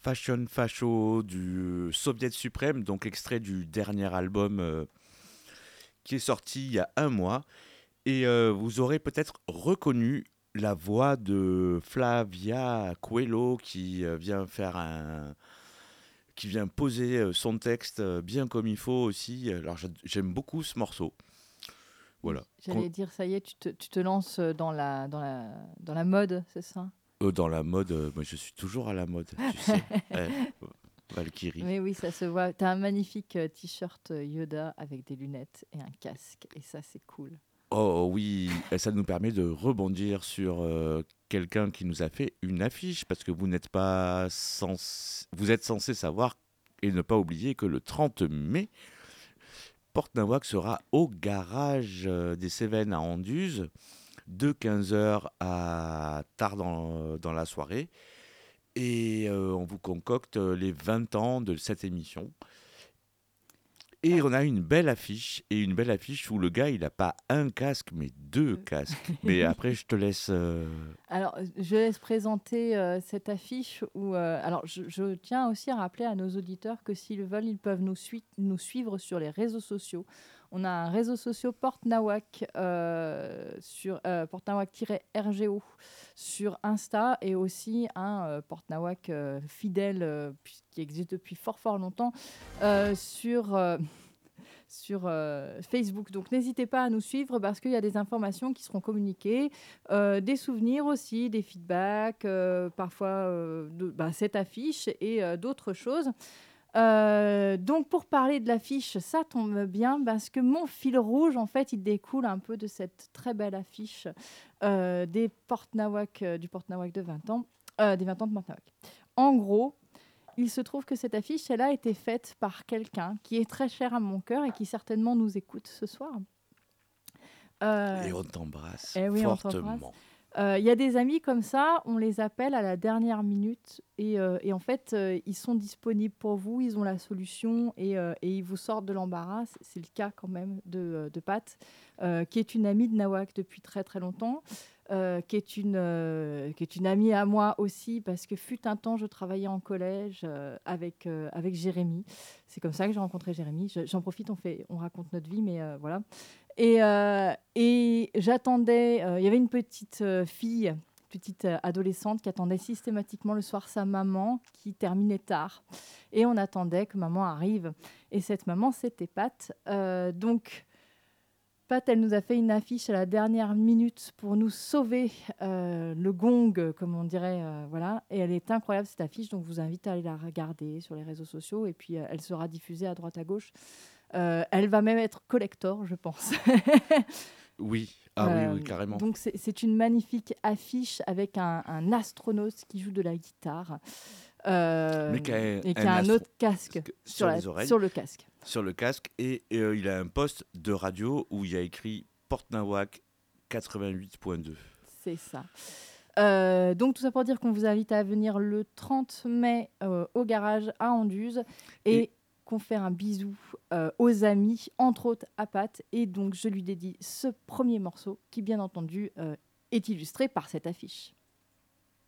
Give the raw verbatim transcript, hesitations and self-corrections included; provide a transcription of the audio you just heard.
Fashion Facho du Soviet Suprême, donc extrait du dernier album euh, qui est sorti il y a un mois. Et euh, vous aurez peut-être reconnu la voix de Flavia Coelho qui euh, vient faire un, qui vient poser euh, son texte euh, bien comme il faut aussi. Alors j'a- j'aime beaucoup ce morceau. Oui, Voilà. Con- j'allais dire, ça y est, tu te, tu te lances dans la, dans la, dans la mode, c'est ça? euh, dans la mode, euh, moi je suis toujours à la mode, tu sais. Ouais, Valkyrie. Mais oui, ça se voit. Tu as un magnifique euh, t-shirt euh, Yoda avec des lunettes et un casque. Et ça, c'est cool. Oh oui, et ça nous permet de rebondir sur euh, quelqu'un qui nous a fait une affiche, parce que vous n'êtes pas censé, vous êtes censé savoir et ne pas oublier que le trente mai, Porte Nawak sera au garage euh, des Cévennes à Anduze, de quinze heures à tard dans, dans la soirée, et euh, on vous concocte les vingt ans de cette émission. Et Euh, on a une belle affiche, et une belle affiche où le gars, il n'a pas un casque, mais deux casques. Mais après, je te laisse... euh, Alors, euh, je laisse présenter euh, cette affiche où. euh, alors, je, je tiens aussi à rappeler à nos auditeurs que s'ils veulent, ils peuvent nous, sui- nous suivre sur les réseaux sociaux. On a un réseau social Porte Nawak euh, sur euh, Porte Nawak-R G O sur Insta et aussi un euh, Porte Nawak euh, fidèle euh, puis- qui existe depuis fort fort longtemps euh, sur euh, sur euh, Facebook. Donc n'hésitez pas à nous suivre parce qu'il y a des informations qui seront communiquées, euh, des souvenirs aussi, des feedbacks, euh, parfois euh, de, bah, cette affiche et euh, d'autres choses. Euh, donc pour parler de l'affiche, ça tombe bien parce que mon fil rouge, en fait, il découle un peu de cette très belle affiche euh, des Porte Nawak, euh, du Porte Nawak de vingt ans, euh, des vingt ans de Porte Nawak. En gros, il se trouve que cette affiche, elle a été faite par quelqu'un qui est très cher à mon cœur et qui certainement nous écoute ce soir. Euh, Et on t'embrasse eh oui, on t'embrasse. fortement. Euh, Il y a des amis comme ça, on les appelle à la dernière minute et, euh, et en fait, euh, ils sont disponibles pour vous, ils ont la solution et, euh, et ils vous sortent de l'embarras. C'est c'est le cas quand même de, euh, de Pat, euh, qui est une amie de Nawak depuis très très longtemps, euh, qui, est une, euh, qui est une amie à moi aussi parce que fut un temps, je travaillais en collège euh, avec, euh, avec Jérémy. C'est comme ça que j'ai rencontré Jérémy. Je- J'en profite, on, fait, on raconte notre vie, mais euh, voilà. Et, euh, et j'attendais, euh, il y avait une petite euh, fille, petite euh, adolescente qui attendait systématiquement le soir sa maman qui terminait tard. Et on attendait que maman arrive. Et cette maman, c'était Pat. Euh, donc, Pat, elle nous a fait une affiche à la dernière minute pour nous sauver euh, le gong, comme on dirait. Euh, voilà. Et elle est incroyable, cette affiche. Donc, je vous invite à aller la regarder sur les réseaux sociaux. Et puis, euh, elle sera diffusée à droite à gauche. Euh, elle va même être collector, je pense. Oui, ah oui, oui, Euh, carrément. donc c'est c'est une magnifique affiche avec un, un astronaute qui joue de la guitare Mais euh, qui a un, et qui un a un astro autre casque sur, sur la, les oreilles, sur le casque. sur le casque, et euh, il a un poste de radio où il y a écrit Porte Nawak quatre-vingt-huit point deux. C'est ça. Euh, donc tout ça pour dire qu'on vous invite à venir le trente mai euh, au garage à Anduze Et et qu'on fait un bisou euh, aux amis, entre autres à Pat. Et donc je lui dédie ce premier morceau qui bien entendu euh, est illustré par cette affiche.